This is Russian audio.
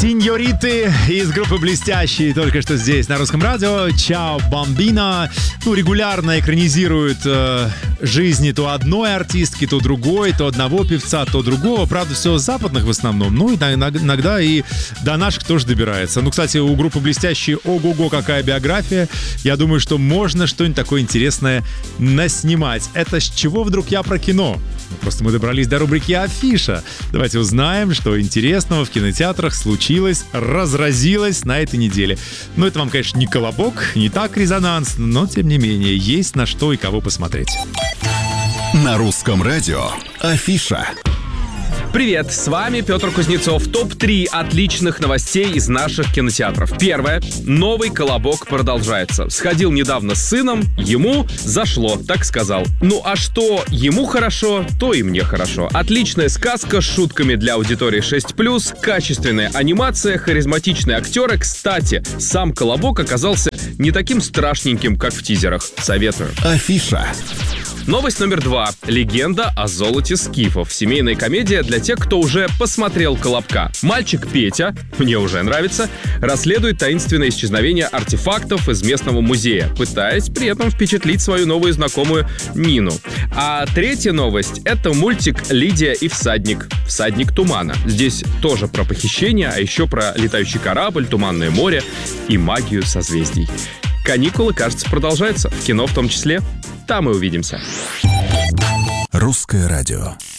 Синьориты из группы «Блестящие» только что здесь, на русском радио. Чао, бомбино. Регулярно экранизируют жизни то одной артистки, то другой, то одного певца, то другого. Правда, все западных в основном. Иногда и до наших тоже добирается. Кстати, у группы «Блестящие» ого-го, какая биография. Я думаю, что можно что-нибудь такое интересное наснимать. Это с чего вдруг я про кино? Просто мы добрались до рубрики «Афиша». Давайте узнаем, что интересного в кинотеатрах случилось, разразилось на этой неделе. Это вам, конечно, не колобок, не так резонанс, но, тем не менее, есть на что и кого посмотреть. На русском радио «Афиша». Привет, с вами Петр Кузнецов. Топ-3 отличных новостей из наших кинотеатров. Первое. Новый «Колобок» продолжается. Сходил недавно с сыном, ему зашло, так сказал. А что ему хорошо, то и мне хорошо. Отличная сказка с шутками для аудитории 6+, качественная анимация, харизматичные актеры. Кстати, сам «Колобок» оказался не таким страшненьким, как в тизерах. Советую. Афиша. Новость номер 2. Легенда о золоте скифов. Семейная комедия для тех, кто уже посмотрел «Колобка». Мальчик Петя, мне уже нравится, расследует таинственное исчезновение артефактов из местного музея, пытаясь при этом впечатлить свою новую знакомую Нину. А третья новость — это мультик «Лидия и всадник». «Всадник тумана». Здесь тоже про похищение, а еще про летающий корабль, туманное море и магию созвездий. Каникулы, кажется, продолжаются. В кино в том числе. Там и увидимся. Русское радио.